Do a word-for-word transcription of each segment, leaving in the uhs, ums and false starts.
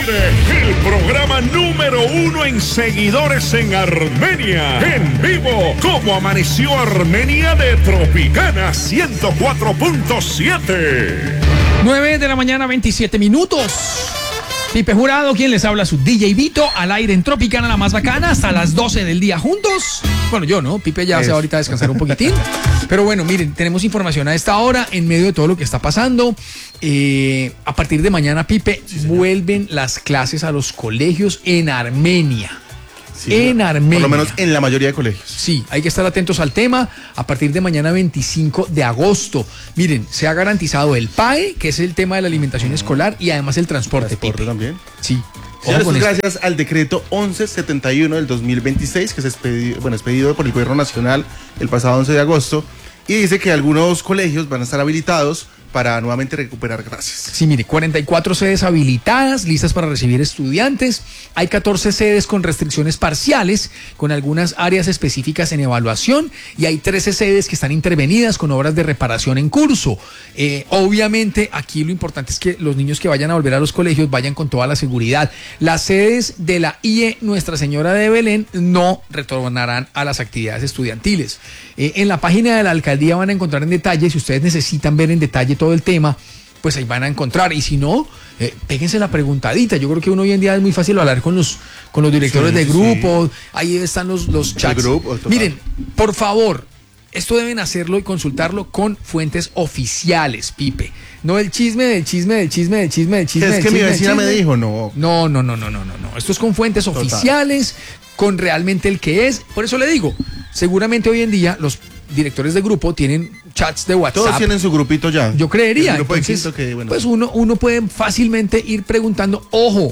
une el programa número uno en seguidores en Armenia. En vivo, ¿cómo amaneció Armenia de Tropicana ciento cuatro punto siete? nueve de la mañana, veintisiete minutos. Pipe Jurado, quien les habla, su D J Vito, al aire en Tropicana, la más bacana, hasta las doce del día juntos. Bueno, yo no, Pipe ya Eso. se va ahorita a descansar un poquitín. Pero bueno, miren, tenemos información a esta hora en medio de todo lo que está pasando. Eh, a partir de mañana, Pipe, sí, vuelven las clases a los colegios en Armenia. Sí, en Armenia. Por lo menos en la mayoría de colegios. Sí, hay que estar atentos al tema. A partir de mañana veinticinco de agosto. Miren, se ha garantizado el P A E, que es el tema de la alimentación uh-huh. escolar, y además el transporte. ¿Transporte Pipe. también? Sí. Señores, gracias al decreto once setenta y uno del dos mil veintiséis, que se expedió, bueno, expedido por el Gobierno Nacional el pasado once de agosto, y dice que algunos colegios van a estar habilitados para nuevamente recuperar clases. Sí, mire, cuarenta y cuatro sedes habilitadas, listas para recibir estudiantes. Hay catorce sedes con restricciones parciales, con algunas áreas específicas en evaluación, y hay trece sedes que están intervenidas con obras de reparación en curso. Eh, obviamente, aquí lo importante es que los niños que vayan a volver a los colegios vayan con toda la seguridad. Las sedes de la I E Nuestra Señora de Belén no retornarán a las actividades estudiantiles. Eh, en la página de la alcaldía van a encontrar en detalle, si ustedes necesitan ver en detalle todo el tema, pues ahí van a encontrar, y si no, eh, péguense la preguntadita. Yo creo que uno hoy en día es muy fácil hablar con los con los directores sí, de grupo, sí. Ahí están los, los chats. Grupo, miren, por favor, esto deben hacerlo y consultarlo con fuentes oficiales, Pipe. No el chisme del chisme del chisme del chisme del chisme. Es del que chisme, mi vecina chisme. me dijo, no. No, no, no, no, no, no, no. Esto es con fuentes Total. oficiales, con realmente el que es. Por eso le digo, seguramente hoy en día los directores de grupo tienen chats de WhatsApp. Todos tienen su grupito ya. Yo creería. Entonces, que, bueno, pues uno, uno puede fácilmente ir preguntando, ojo,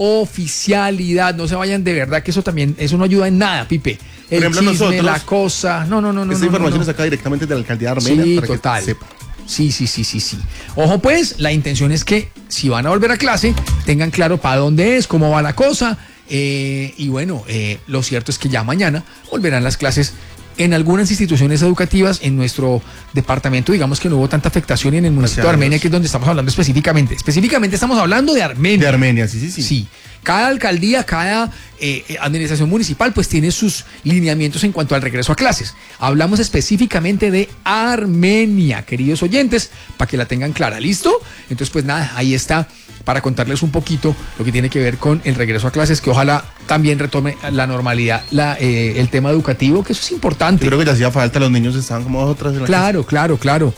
oficialidad, no se vayan de verdad, que eso también, eso no ayuda en nada, Pipe. El Por ejemplo, chisme, nosotros, la cosa, no, no, no, no. Esta no, información no, no. es acá directamente de la alcaldía de Armenia. Sí, para total. Que sepa. Sí, sí, sí, sí, sí. Ojo pues, la intención es que si van a volver a clase, tengan claro para dónde es, cómo va la cosa, eh, y bueno, eh, lo cierto es que ya mañana volverán las clases en algunas instituciones educativas. En nuestro departamento, digamos que no hubo tanta afectación, y en el municipio de Armenia, que es donde estamos hablando específicamente. Específicamente estamos hablando de Armenia. De Armenia, sí, sí, sí. Sí. Cada alcaldía, cada eh, administración municipal, pues tiene sus lineamientos en cuanto al regreso a clases. Hablamos específicamente de Armenia, queridos oyentes, para que la tengan clara. ¿Listo? Entonces, pues nada, ahí está, para contarles un poquito lo que tiene que ver con el regreso a clases, que ojalá también retome la normalidad, la, eh, el tema educativo, que eso es importante. Yo creo que ya hacía falta, los niños estaban como otras en la Claro, clase. claro, claro.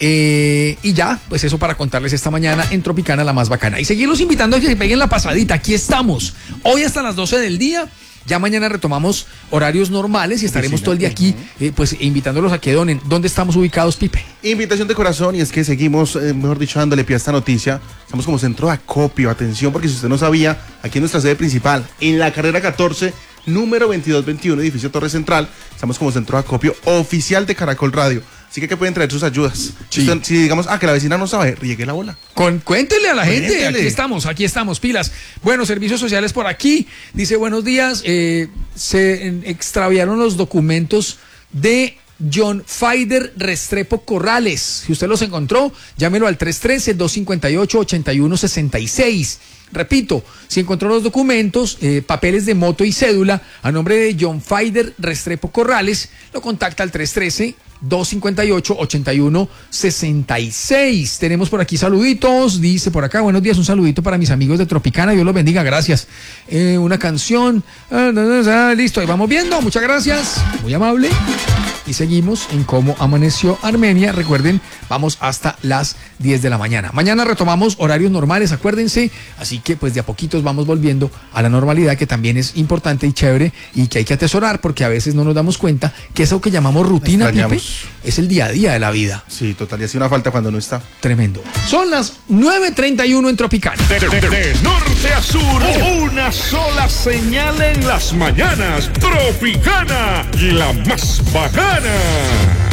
Eh, y ya, pues eso para contarles esta mañana en Tropicana, la más bacana. Y seguirlos invitando a que se peguen la pasadita. Aquí estamos, hoy hasta las doce del día. Ya mañana retomamos horarios normales y estaremos todo el día aquí, eh, pues invitándolos a que donen. ¿Dónde estamos ubicados, Pipe? Invitación de corazón, y es que seguimos, eh, mejor dicho, dándole pie a esta noticia. Estamos como centro de acopio. Atención, porque si usted no sabía, aquí en nuestra sede principal, en la carrera catorce, número veintidós veintiuno, edificio Torre Central, estamos como centro de acopio oficial de Caracol Radio. Así que, que pueden traer sus ayudas. Sí. Si, usted, si digamos, ah, que la vecina no sabe, riegue la bola. Con, cuéntele a la gente, Cuéntele. Aquí estamos, aquí estamos, pilas. Bueno, servicios sociales por aquí. Dice, buenos días, eh, se extraviaron los documentos de John Faider Restrepo Corrales. Si usted los encontró, llámelo al tres uno tres, dos cinco ocho, ocho uno seis seis. Repito, si encontró los documentos, eh, papeles de moto y cédula a nombre de John Faider Restrepo Corrales, lo contacta al tres uno tres, dos cinco ocho, ocho uno seis seis. Tenemos por aquí saluditos, dice por acá, buenos días, un saludito para mis amigos de Tropicana, Dios los bendiga, gracias. Eh, una canción, ah, ah, listo, ahí vamos viendo, muchas gracias, muy amable. Y seguimos en Cómo Amaneció Armenia. Recuerden, vamos hasta las diez de la mañana. Mañana retomamos horarios normales, acuérdense. Así que pues de a poquitos vamos volviendo a la normalidad, que también es importante y chévere, y que hay que atesorar, porque a veces no nos damos cuenta que eso que llamamos rutina, Pipe, es el día a día de la vida. Sí, total, y hace una falta cuando no está. Tremendo. Son las nueve treinta y uno en Tropicana. De, de, de, de norte a sur, una sola señal en las mañanas. Tropicana, la más bacana.